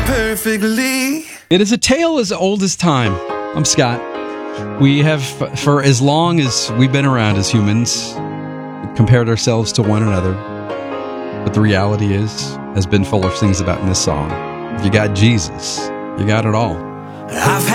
perfectly. It is a tale as old as time. I'm Scott. We have, for as long as we've been around as humans, compared ourselves to one another. But the reality has Ben Fuller sings about in this song. If you got Jesus, you got it all. I've